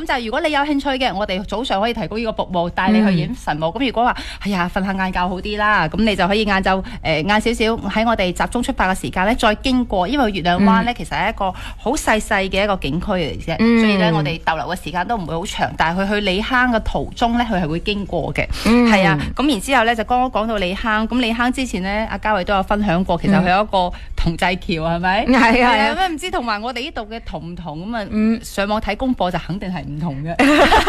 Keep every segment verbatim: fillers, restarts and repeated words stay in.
咁就如果你有興趣嘅，我哋早上可以提供呢個服務，帶你去影神霧。咁、嗯、如果話係呀，瞓下晏覺好啲啦，咁你就可以晏晝誒晏少少喺我哋集中出發嘅時間咧，再經過，因為月亮灣咧、嗯、其實係一個好細細嘅一個景區嚟嘅，嗯、所以咧我哋逗留嘅時間都唔會好長，但係佢去李坑嘅途中咧，佢係會經過嘅，係、嗯、啊。咁然之後咧就剛剛講到李坑，咁李坑之前咧阿嘉慧都有分享過，其實佢有一個銅濟橋係咪？係啊，咁唔知同埋我哋呢度嘅同唔同咁啊？嗯，上網睇功課就肯定係唔同嘅。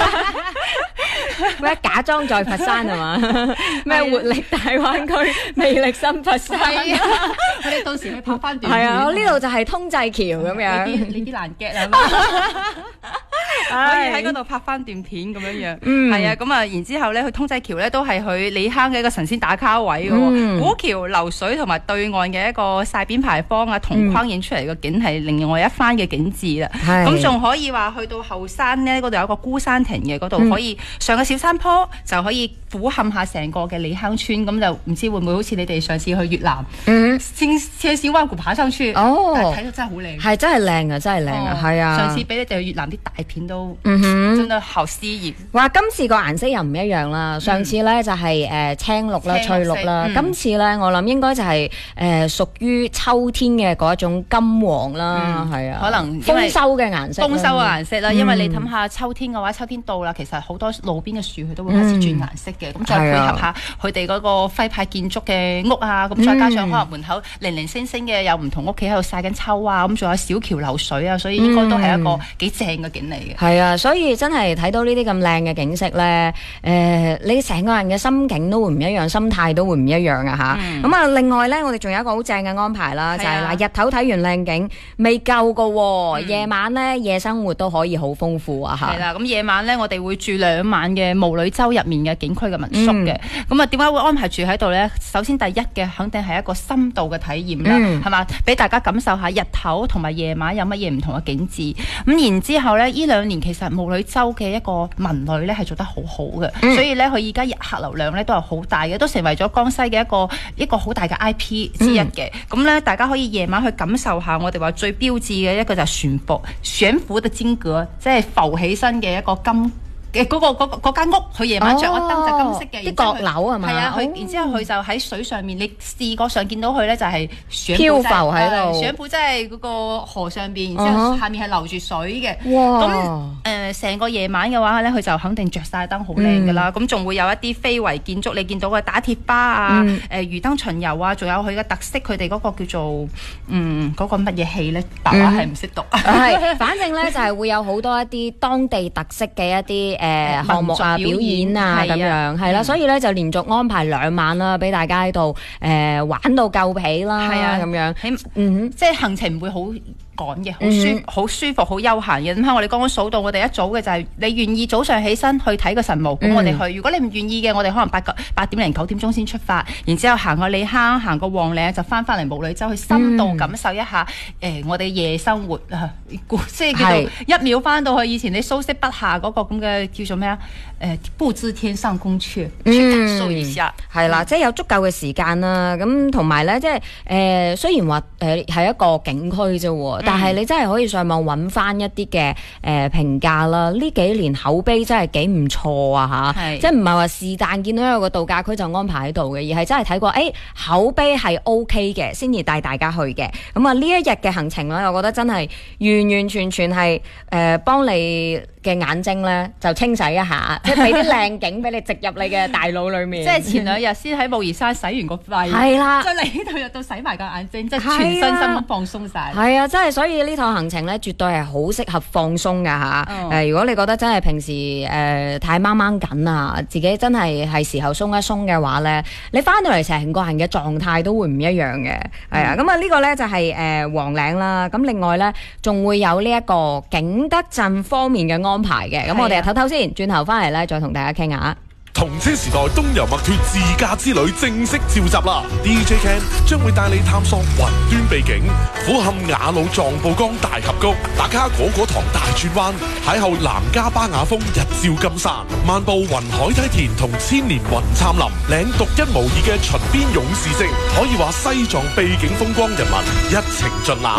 咩假裝在佛山係嘛？咩活力大灣區，魅力新佛山。係啊， 我哋到時去拍翻段。 係啊，呢度就係通濟橋咁樣。 你啲你啲難 get 啊！可以喺嗰度拍翻段片咁樣樣。嗯，係啊，咁啊，然之後咧，去通濟橋咧都係去李坑嘅一個神仙打卡位嘅喎。嗯、古橋流水同埋對岸嘅一個曬扁牌坊啊，同框影出嚟嘅景係另外一番嘅景緻啦。咁仲、嗯、可以話去到後山咧，嗰度有個孤山亭嘅，嗰度可以上個小山坡，就可以俯瞰下成個嘅李坑村。咁就唔知會唔會好似你哋上次去越南，嗯，先先小灣湖爬上去。哦，但係睇到真係好靚，係真係靚啊，真係靚啊，係啊。 上次俾你哋去越南啲大片都，嗯哼，真係好詩意。 哇，今次個顏色又唔一樣啦。上次咧就係誒青綠啦、翠綠啦。今次咧我諗應該就係誒屬於秋天嘅嗰一種金黃啦，係啊， 可能豐收嘅顏色， 豐收嘅顏色啦。因為你諗下秋天嘅話，秋天到啦，其實好多路邊嘅樹佢都會開始轉顏色嘅。咁再配合下佢哋嗰個徽派建築嘅屋啊，咁再加上可能門口零零星星嘅有唔同屋企喺度曬緊秋啊，咁仲有小橋流水啊，所以應該都係一個幾正嘅景嚟嘅。 係啊，所以真係睇到呢啲咁靚嘅景色咧，誒，你成個人嘅心境都會唔一樣，心態都會唔一樣啊嚇。咁啊，另外咧，我哋仲有一個好正嘅安排啦，就係嗱，日頭睇完靚景未夠㗎喎，夜晚咧夜生活都可以好豐富啊嚇。係啦， 咁夜晚咧，我哋會住兩晚嘅霧裏洲入面嘅景區嘅民宿嘅。咁啊，點解會安排住喺度咧？首先第一嘅肯定係一個深度嘅體驗啦，係嘛？俾大家感受下日頭同埋夜晚有乜嘢唔同嘅景緻。咁然之後咧，呢兩年其實霧裏洲嘅一個文旅咧係做得好好嘅，嗯、所以咧佢而家日客流量咧都係好大嘅，都成為咗江西嘅一個一個好大嘅 I P 之一嘅。咁咧、嗯、大家可以夜晚去感受下我哋話最標誌嘅一個就係懸浮懸浮嘅金閣，即係浮起身嘅一個金。嘅嗰、嗰個嗰嗰間屋，佢夜晚着個燈就金色嘅， 啲閣樓係嘛？ 係啊，佢然之後佢就喺水上面，你視覺上見到佢咧就係漂浮喺度， 水浦即係嗰個河上邊，然之後下面係流住水嘅。哇！咁誒成個夜晚嘅話咧，佢就肯定着晒燈，好靚噶啦。咁仲、嗯、會有一啲非遺建築，你見到嘅打鐵巴啊，誒、嗯呃、魚燈巡遊啊，仲有佢嘅特色，佢哋嗰個叫做嗯嗰、嗰個乜嘢戲咧？爸爸係唔識讀。係、 嗯，反正咧就係會有好多一啲當地特色嘅一啲。誒項目啊、表演啊咁樣，係啦，所以咧就連續安排兩晚啦，俾大家喺度誒玩到夠皮啦，係啊咁樣，嗯，即係行程唔會好趕嘅，好舒好舒服，好悠閒嘅。咁喺我哋剛剛數到，我哋一早嘅就係你願意早上起身去睇個神霧，咁我哋去。如果你唔願意嘅，我哋可能八個八點零九點鐘先出發，然之後行過李坑，行過黃嶺，就翻翻嚟霧裏洲去深度感受一下誒我哋夜生活啊，即係叫做一秒翻到去以前你蘇軾筆下嗰個咁嘅叫做咩啊？誒不知天上宮闕，去感受一下。係啦，即係有足夠嘅時間啦。咁同埋咧，即係誒雖然話誒係一個景區啫喎。但係你真係可以上網揾翻一啲嘅誒評價啦，呢幾年口碑真係幾唔錯啊嚇，即係唔係話是但見到有個度假區就安排喺度嘅，而係真係睇過誒、欸、口碑係 O K 嘅，先至帶大家去嘅。咁啊呢一日嘅行程咧，我覺得真係完完全全係誒、呃、幫你嘅眼睛咧就清洗一下，即係俾啲靚景俾你植入你嘅大腦裡面。即係前兩日先喺武夷山洗完個肺，係啦，再嚟呢度入到洗埋個眼睛，即係全身心咁放鬆晒。係啊，真係所以呢趟行程咧，絕對係好適合放鬆㗎嚇。誒、哦呃，如果你覺得真係平時誒、呃、太掹掹緊啊，自己真係係時候鬆一鬆嘅話咧，你翻到嚟成個人嘅狀態都會唔一樣嘅。係啊、嗯，咁啊呢個咧就係誒黃嶺啦。咁另外咧仲會有呢一個景德鎮方面嘅安排嘅。咁我哋唞唞先，轉頭翻嚟咧再同大家傾下。 同車時代東遊麥脱自駕之旅正式召集啦 ！D J Ken 將會帶你探索雲端秘境，俯瞰雅魯藏布江大峽谷，打卡果果塘大轉彎，邂逅南迦巴雅峰日照金山，漫步雲海梯田同千年雲杉林，領獨一無二嘅秦邊勇士式，可以話西藏秘境風光人文一程盡覽。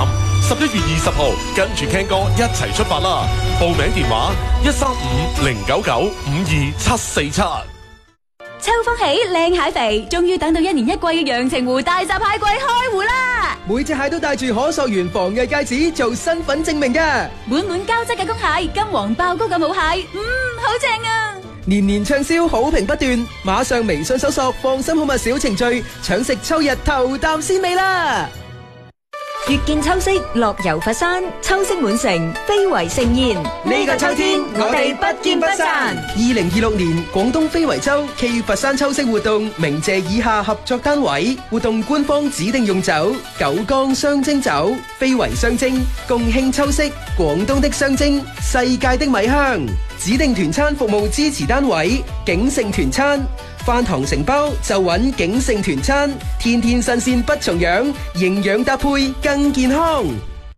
十一月二十號跟住 Ken 哥一齊出發啦！報名電話一三五零九九五二七四七。 秋風起，靚蟹肥，終於等到一年一季嘅陽澄湖大閘蟹季開湖啦！ 每隻蟹都帶住可溯源防偽戒指做身份證明嘅， 滿滿膠質嘅公蟹，金黃爆膏嘅母蟹，嗯，好正啊！ 年年暢銷，好評不斷，馬上微信搜索放心好物小程序，搶食秋日頭啖鮮味啦！ 月見秋色，樂遊佛山，秋色滿城，非遺盛宴。 呢個秋天，我哋不見不散。二零二六年廣東非遺周暨佛山秋色活動，鳴謝以下合作單位。活動官方指定用酒：九江雙蒸酒，非遺雙蒸，共慶秋色，廣東的雙蒸，世界的米香。指定團餐服務支持單位：景盛團餐。飯堂承包就揾景盛團餐，天天新鮮不重樣，營養搭配更健康。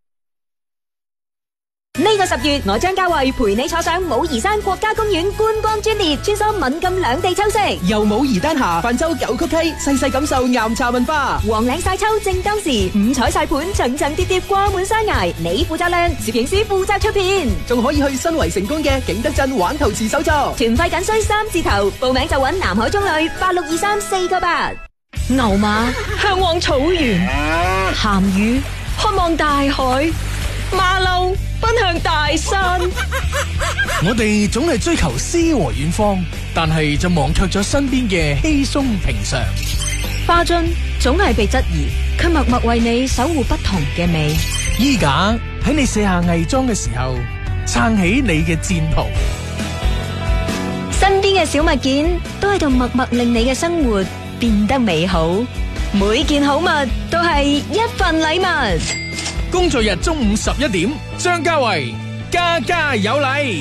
呢個十月，我張家慧陪你坐上武夷山國家公園觀光專列，穿梭閩贛兩地秋色， 由武夷丹霞泛舟九曲溪，細細感受岩茶文化。 黃嶺晒秋正當時，五彩晒盤層層疊疊掛滿山崖，你負責靚，攝影師負責出片， 仲可以去新圍成功嘅景德鎮玩陶瓷手作。 團費僅需三字頭，報名就揾南海中旅八六二三四個八。 牛馬向往草原，鹹魚渴望大海，馬騮奔向大山。 我哋總係追求詩和遠方，但係就忘卻咗身邊嘅稀鬆平常。 花樽總係被質疑，卻默默為你守護不同嘅美。 衣架喺你卸下偽裝嘅時候，撐起你嘅戰袍。 身邊嘅小物件都喺度默默令你嘅生活變得美好。每件好物都係一份禮物。 工作日中午十一點，張家慧家家有禮。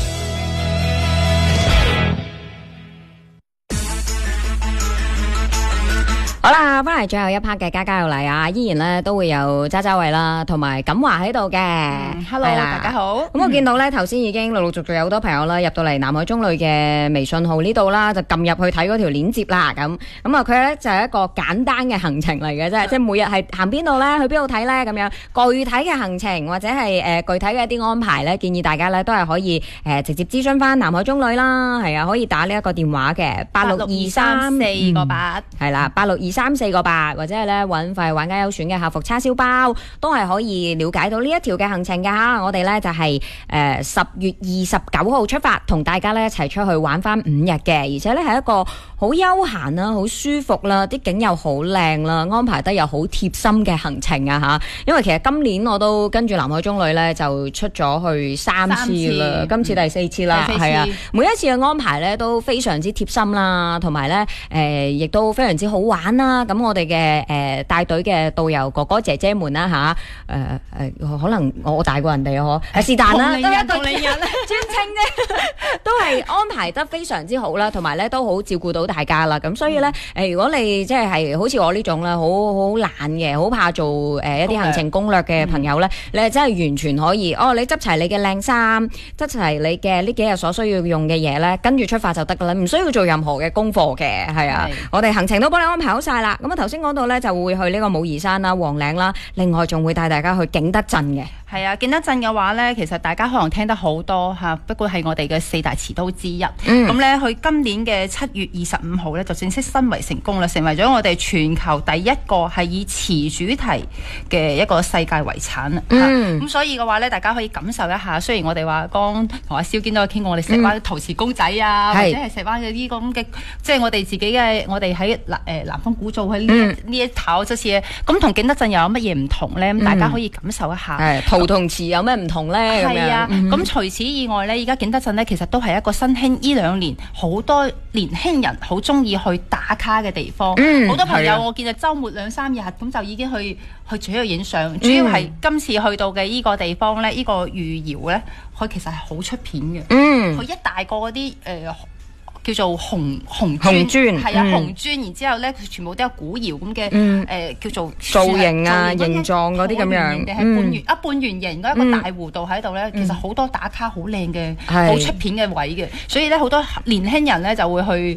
好啦，翻嚟最後一 part 嘅家家有禮啊，依然咧都會有渣渣慧啦，同埋錦華喺度嘅。 嗯、Hello，大家好。咁、 嗯、我見到咧，頭先已經陸陸續續有好多朋友啦，入到嚟南海中旅嘅微信號呢度啦，就撳入去睇嗰條鏈接啦。咁咁啊，佢咧就係一個簡單嘅行程嚟嘅啫，即係每日係行邊度咧，去邊度睇咧，咁樣具體嘅行程或者係誒、呃、具體嘅一啲安排咧，建議大家咧都係可以誒、呃、直接諮詢翻南海中旅啦，係啊，可以打呢一個電話嘅八六二三四個八， 係啦，八六二三四個八，或者係咧揾快玩家優選嘅客服叉燒包，都係可以了解到呢一條嘅行程㗎吓。我哋咧就係誒十月二十九號出發，同大家咧一齊出去玩翻五日嘅，而且咧係一個好悠閒啦、好舒服啦、啲景又好靚啦，安排得又好貼心嘅行程啊吓。因為其實今年我都跟住南海中旅咧就出咗去三次啦，今次第四次啦，係啊，每一次嘅安排咧都非常之貼心啦，同埋咧誒亦都非常之好玩啦。咁我哋嘅誒帶隊嘅導遊哥哥姐姐們啦吓，誒誒可能我大過人哋嗬，係是但啦，都一個專稱啫，都係安排得非常之好啦，同埋咧都好照顧到大家啦。咁所以咧誒，如果你即係係好似我呢種咧，好好懶嘅，好怕做誒一啲行程攻略嘅朋友咧，你係真係完全可以哦，你執齊你嘅靚衫，執齊你嘅呢幾日所需要用嘅嘢咧，跟住出發就得噶啦，唔需要做任何嘅功課嘅，係啊，我哋行程都幫你安排好晒啦。咁啊頭先講到咧，就會去呢個武夷山啦、黃嶺啦，另外仲會帶大家去景德鎮嘅。 係啊，景德鎮嘅話咧，其實大家可能聽得好多嚇，不過係我哋嘅四大持都之一。咁咧、嗯，佢今年嘅七月二十五號咧，就正式申遺成功啦，成為咗我哋全球第一個係以瓷主題嘅一個世界遺產。咁、嗯啊、所以嘅話咧，大家可以感受一下。雖然我哋話剛同阿蕭堅都有傾過，我哋石灣陶瓷公仔啊，嗯、或者係石灣嘅呢個咁嘅，即係我哋自己嘅，我哋喺南誒南方古造喺呢呢一頭，即係咁同景德鎮又有乜嘢唔同咧？咁、嗯、大家可以感受一下。 陶同瓷有咩唔同咧？ 係啊，咁、嗯、除此以外咧，而家景德鎮咧，其實都係一個新興呢兩年好多年輕人好中意去打卡嘅地方。好、嗯、多朋友我見到週末兩三日咁就已經去去住喺度影相。嗯、主要係今次去到嘅依個地方咧，依、這個御窯咧，佢其實係好出片嘅。嗯，佢一大個嗰啲誒。呃叫做紅紅磚，係啊紅磚，然之後咧佢全部都有古窯咁嘅誒叫做造型啊形狀嗰啲咁樣， 係半圓一半圓形嗰一個大弧度喺度咧，其實好多打卡好靚嘅好出片嘅位嘅，所以咧好多年輕人咧就會去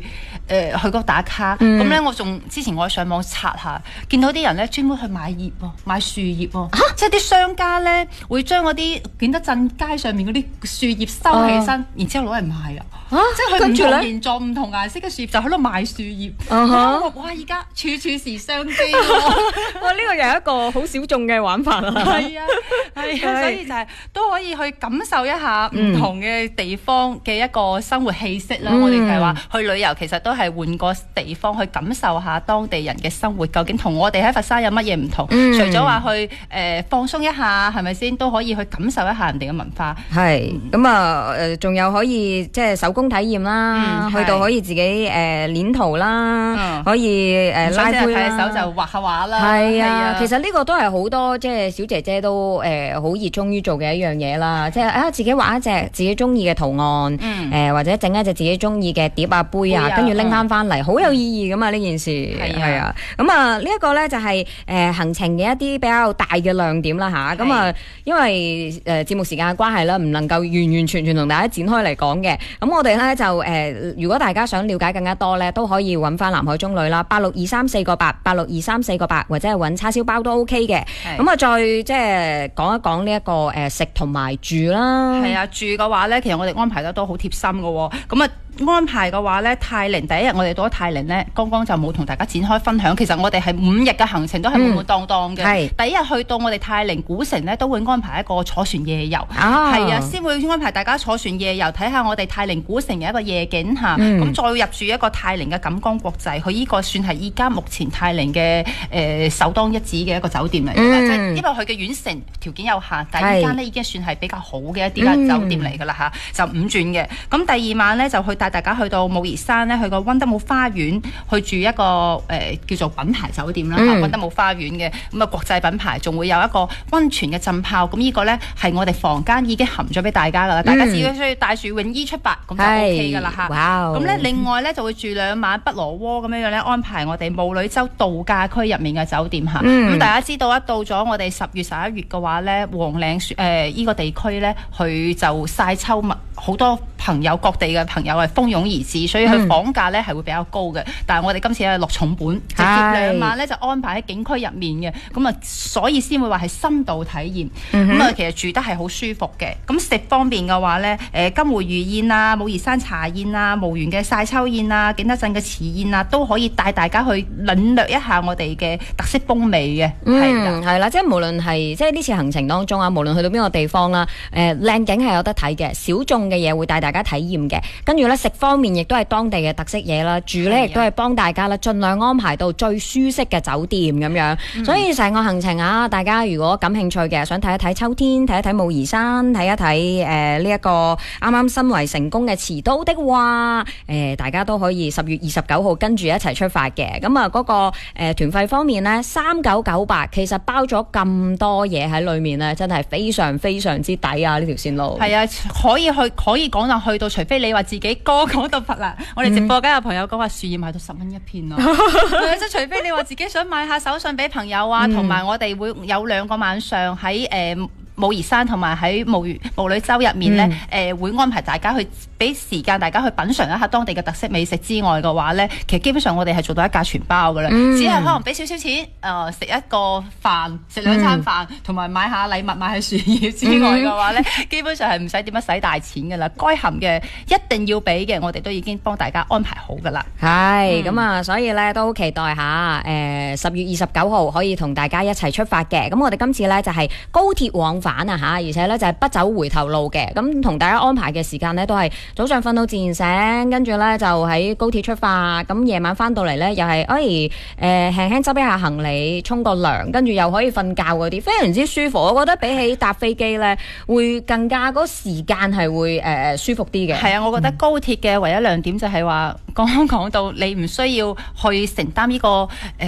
誒去嗰度打卡，咁咧、嗯、我仲之前我上網查下，見到啲人咧專門去買葉喎，買樹葉喎，啊、即係啲商家咧會將嗰啲見得鎮街上面嗰啲樹葉收起身，啊、然之後攞嚟賣啊！啊即係佢唔同形狀、唔同顏色嘅樹葉就喺度賣樹葉。Uh huh. 哇！而家處處是商機喎！ 哇！呢、呢個又係一個好小眾嘅玩法啦。 係啊，係啊，所以就係、是、都可以去感受一下唔同嘅地方嘅一個生活氣息啦。嗯、我哋就係話去旅遊，其實都係換個地方去感受下當地人嘅生活，究竟同我哋喺佛山有乜嘢唔同？嗯、除咗話去誒、呃、放鬆一下，係咪先都可以去感受一下人哋嘅文化？ 係咁啊誒，仲、呃、有可以即係手工體驗啦，嗯、去到可以自己誒攣圖啦，嗯、可以誒、呃、拉坯啦， 手就畫下畫啦。 係啊，啊其實呢個都係好多即係小姐姐都誒好熱衷於做嘅一樣嘢啦。即係啊，自己畫一隻自己中意嘅圖案，誒、嗯呃、或者整一隻自己中意嘅碟啊杯啊，跟住拎翻翻嚟，好、嗯、有意義噶嘛呢件事。係啊，咁啊呢一個咧就係、是、誒、呃、行程嘅一啲比較大嘅亮點啦吓。咁啊，因為誒節、呃、目時間嘅關係啦，唔能夠完完全全同大家展開嚟講嘅。咁我哋咧就誒、呃，如果大家想了解更加多咧，都可以揾翻南海中旅啦，八六二三四個八，八六二三四個八，或者係揾叉燒包都 OK 嘅。咁啊，再即係講一講呢一個誒、呃、食同埋住啦。 係啊，住嘅話咧，其實我哋安排得都好貼心嘅喎。咁啊。安排嘅話咧，泰寧第一日我哋到咗泰寧咧，剛剛就冇同大家展開分享。其實我哋係五日嘅行程都係滿滿當當嘅。嗯、第一日去到我哋泰寧古城咧，都會安排一個坐船夜遊。啊，係啊，先會安排大家坐船夜遊，睇下我哋泰寧古城嘅一個夜景嚇。咁、嗯、再入住一個泰寧嘅錦江國際，佢呢個算係依家目前泰寧嘅誒、呃、首當一指嘅一個酒店嚟嘅。嗯、即係因為佢嘅縣城條件有限，但係依間咧已經算係比較好嘅一啲嘅酒店嚟㗎啦嚇，就五鑽嘅。咁第二晚咧就去帶大家去到武夷山咧，去個溫德姆花園去住一個誒、呃、叫做品牌酒店啦，溫、嗯、德姆花園嘅咁啊國際品牌，仲會有一個溫泉嘅浸泡。咁呢個咧係我哋房間已經含咗俾大家噶啦，嗯、大家只要需要帶住泳衣出發咁就 O K 噶啦嚇。咁咧另外咧就會住兩晚不羅窩咁樣樣咧，安排我哋霧裏洲度假區入面嘅酒店嚇。咁、嗯、大家知道一到咗我哋十月十一月嘅話咧，黃嶺誒依個地區咧，佢就曬秋物，好多朋友各地嘅朋友係蜂擁而至，所以佢房價咧係會比較高嘅。嗯、但係我哋今次係落重本，直接兩晚咧就安排喺景區入面嘅，咁啊所以先會話係深度體驗。咁啊、嗯、哼其實住得係好舒服嘅。咁食方面嘅話咧，誒金湖魚宴啊、武夷山茶宴啊、無緣嘅曬秋宴啊、景德鎮嘅瓷宴啊，都可以帶大家去領略一下我哋嘅特色風味嘅。 嗯，係啦，即係無論係即係呢次行程當中啊，無論去到邊個地方啦，誒、呃、靚景係有得睇嘅，小眾嘅嘢會帶大家體驗嘅。跟住咧食方面亦都係當地嘅特色嘢啦，住咧亦都係幫大家啦，盡量安排到最舒適嘅酒店咁樣。嗯、所以成個行程啊，大家如果感興趣嘅，想睇一睇秋天，睇一睇武夷山，睇一睇誒呢一個啱啱申遺成功嘅持都的話，誒、呃、大家都可以十月二十九號跟住一齊出發嘅。咁啊嗰個誒、呃、團費方面呢，三九九八，其實包咗咁多嘢喺裏面呢，真係非常非常之抵啊！呢條線路係啊，可以去可以講就去到，除非你話自己歌講到佛啦。我哋直播間有朋友講話樹葉賣到十蚊一片咯，即係除非你話自己想買下手信俾朋友啊，同埋、嗯、我哋會有兩個晚上喺誒。呃武夷山同埋喺霧霧裏洲入面咧，誒、嗯呃、會安排大家去俾時間大家去品嚐一下當地嘅特色美食之外嘅話咧，其實基本上我哋係做到一價全包嘅啦，嗯、只係可能俾少少錢，誒、呃、食一個飯，食兩餐飯，同埋、嗯、買下禮物，買下樹葉之外嘅話咧，嗯、基本上係唔使點樣使大錢嘅啦。該含嘅一定要俾嘅，我哋都已經幫大家安排好嘅啦。 係咁啊，所以咧都好期待下，誒、呃、十月二十九號可以同大家一齊出發嘅。咁我哋今次咧就係、是、高鐵往返啊嚇，而且咧就係不走回頭路嘅。咁同大家安排嘅時間咧都係早上瞓到自然醒，跟住咧就喺高鐵出發。咁夜晚翻到嚟咧又係誒誒輕輕執一下行李，沖個涼，跟住又可以瞓覺嗰啲，非常之舒服。我覺得比起搭飛機咧，會更加嗰個時間係會誒、呃、舒服啲嘅。 係啊，我覺得高鐵嘅唯一亮點就係話，剛剛講到你唔需要去承擔呢、這個誒。呃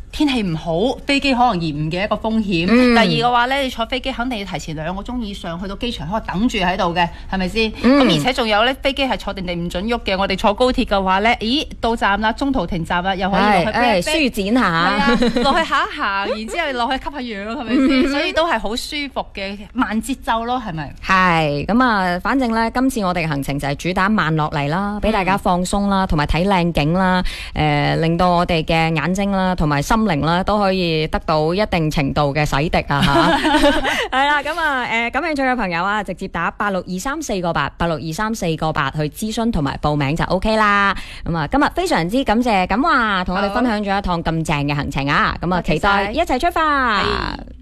天氣唔好，飛機可能延誤嘅一個風險。 嗯、 第二嘅話咧，你坐飛機肯定要提前兩個鐘以上去到機場，可以等住喺度嘅，係咪先？咁、 嗯、 而且仲有咧，飛機係坐定定唔準喐嘅。我哋坐高鐵嘅話咧，咦，到站啦，中途停站啦，又可以落去誒舒展下， 落、啊、去行一行，然之後落去吸下氧，係咪先？所以都係好舒服嘅慢節奏咯，係咪？ 係咁啊，反正咧，今次我哋嘅行程就係主打慢落嚟啦，俾大家放鬆啦，同埋睇靚景啦，誒、呃，令到我哋嘅眼睛啦，同埋心靈啦，都可以得到一定程度嘅洗滌啊吓。係啦，咁啊，誒，感興趣嘅朋友啊，直接打八六二三四個八，八六二三四個八去諮詢同埋報名就 O K 啦。咁啊，今日非常之感謝錦華同我哋分享咗一趟咁正嘅行程啊，咁啊，期待一齊出發。